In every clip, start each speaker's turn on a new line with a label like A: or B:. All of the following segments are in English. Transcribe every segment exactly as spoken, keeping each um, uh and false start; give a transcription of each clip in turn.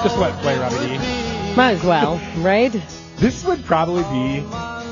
A: Just let it play, Robbie D.
B: Might as well, right?
A: This would probably be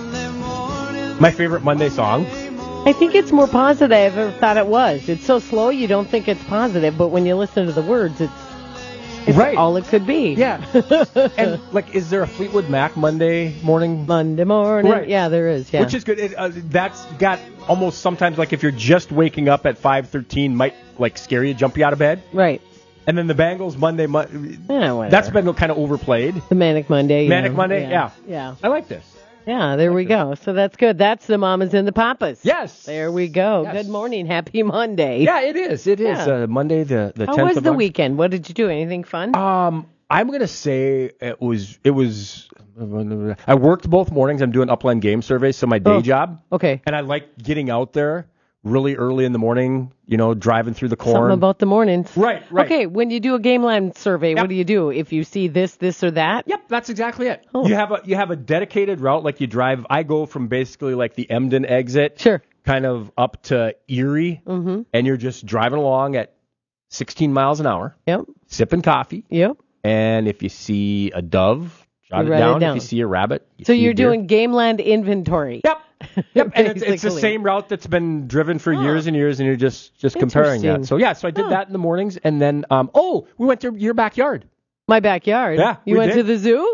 A: my favorite Monday song.
B: I think it's more positive than I ever thought it was. It's so slow you don't think it's positive, but when you listen to the words, it's, it's
A: right.
B: all it could be.
A: Yeah. And, like, is there a Fleetwood Mac Monday morning?
B: Monday morning.
A: Right.
B: Yeah, there is, yeah.
A: Which is good. It, uh, that's got almost sometimes, like, if you're just waking up at five thirteen, might, like, scare you, jump you out of bed.
B: Right.
A: And then the Bangles Monday, Mo-
B: yeah,
A: that's been kind of overplayed.
B: The Manic Monday.
A: Manic
B: know.
A: Monday,
B: yeah.
A: yeah.
B: Yeah.
A: I like this.
B: Yeah, there we go. So that's good. That's the Mamas and the Papas.
A: Yes.
B: There we go.
A: Yes.
B: Good morning. Happy Monday.
A: Yeah, it is. It is.
B: Yeah.
A: Uh, Monday, the, the
B: How
A: tenth
B: was
A: of
B: the
A: August.
B: weekend? What did you do? Anything fun?
A: Um, I'm going to say it was, it was, I worked both mornings. I'm doing upland game surveys, so my day
B: Oh,
A: job.
B: Okay.
A: And I like getting out there really early in the morning, you know, driving through the corn.
B: Something about the mornings.
A: Right, right.
B: Okay, when you do a game land survey,
A: Yep.
B: what do you do? If you see this, this, or that?
A: Yep, that's exactly it.
B: Oh.
A: You have a you have a dedicated route, like you drive. I go from basically like the Emden exit,
B: Sure.
A: kind of up to Erie,
B: Mm-hmm.
A: and you're just driving along at sixteen miles an hour,
B: Yep.
A: sipping coffee.
B: Yep.
A: And if you see a dove, jot
B: You
A: it
B: write it
A: down.
B: down.
A: If you see a rabbit, you
B: So
A: see a
B: you're
A: deer.
B: doing game land inventory.
A: Yep. Yep, and it's, it's the
B: Basically.
A: same route that's been driven for
B: Huh.
A: years and years, and you're just just comparing
B: Interesting.
A: that. So yeah, so I did
B: Huh.
A: that in the mornings, and then um oh, we went to your backyard.
B: My backyard.
A: Yeah,
B: You
A: we
B: went
A: did.
B: to the zoo?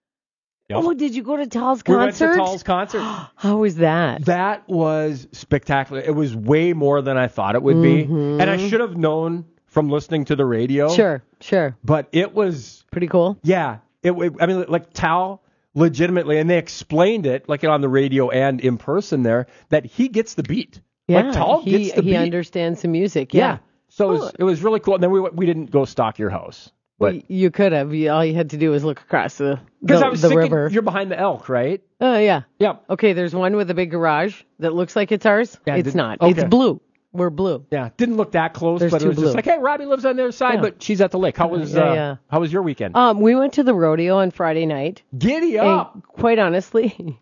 A: Yep.
B: Oh, did you go to Tall's
A: We went
B: concert?
A: to Tall's concert.
B: How was that?
A: That was spectacular. It was way more than I thought it would be,
B: Mhm.
A: and I should have known from listening to the radio.
B: Sure, sure.
A: But it was,
B: Pretty cool.
A: yeah. It. it I mean, like Tal, legitimately, and they explained it, like on the radio and in person there, that he gets the beat.
B: Yeah,
A: like Tal
B: he,
A: gets the
B: he
A: beat.
B: understands the music.
A: Yeah.
B: Yeah.
A: So it was, it was really cool. And then we we didn't go stalk your house. But
B: Y- you could have. You, all you had to do was look across the,
A: because
B: the,
A: I was
B: the
A: thinking
B: river.
A: you're behind the elk, right?
B: Oh, yeah.
A: Yeah.
B: Okay, there's one with a big garage that looks like it's ours.
A: Yeah,
B: it's
A: did-
B: not.
A: okay.
B: It's blue. We're blue.
A: Yeah. Didn't look that close,
B: There's
A: but
B: two
A: it was
B: blue.
A: just like, hey, Robbie lives on the other side,
B: Yeah.
A: but she's at the lake. How was
B: Yeah,
A: uh,
B: yeah.
A: how was your weekend?
B: Um, we went to the rodeo on Friday night.
A: Giddy up.
B: And quite honestly,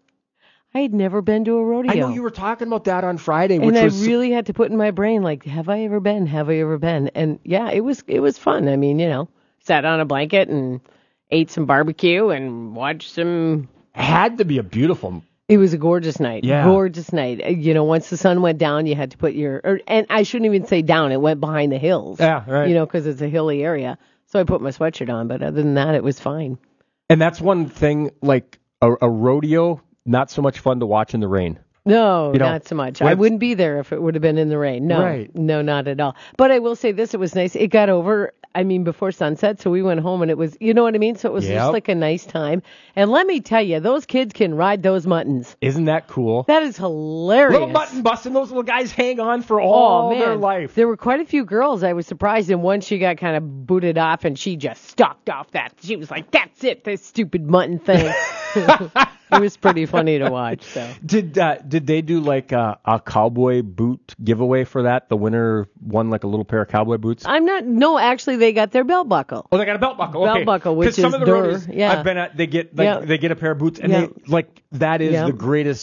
B: I had never been to a rodeo.
A: I know you were talking about that on Friday, which
B: and I
A: was
B: really had to put in my brain, like, have I ever been? Have I ever been? And yeah, it was it was fun. I mean, you know, sat on a blanket and ate some barbecue and watched some.
A: had to be a beautiful.
B: It was a gorgeous night.
A: Yeah.
B: Gorgeous night. Uh, You know, once the sun went down, you had to put your, or, and I shouldn't even say down, it went behind the hills.
A: Yeah, right.
B: You know, because it's a hilly area. So I put my sweatshirt on, but other than that, it was fine.
A: And that's one thing, like a, a rodeo, not so much fun to watch in the rain.
B: No,
A: You know,
B: not so much.
A: when
B: I
A: it's-
B: wouldn't be there if it would have been in the rain. No,
A: Right.
B: no, not at all. But I will say this, it was nice. It got over, I mean, before sunset, so we went home and it was, you know what I mean? So it was
A: Yep.
B: just like a nice time. And let me tell you, those kids can ride those muttons.
A: Isn't that cool?
B: That is hilarious.
A: Little button bus, and those little guys hang on for all
B: Oh, man.
A: their life.
B: There were quite a few girls. I was surprised. And one, she got kind of booted off and she just stalked off that. She was like, that's it, this stupid mutton thing. It was pretty funny to watch. So.
A: Did uh, did they do like uh, a cowboy boot giveaway for that? The winner won like a little pair of cowboy boots.
B: I'm not, no, actually, they got their belt buckle.
A: Oh, they got a belt buckle.
B: Belt
A: Okay.
B: buckle, which
A: 'Cause some
B: is
A: of the
B: dur-
A: roadies
B: yeah.
A: I've been at, they get like
B: Yeah.
A: they get a pair of boots, and
B: Yeah.
A: they like that is
B: Yeah.
A: the greatest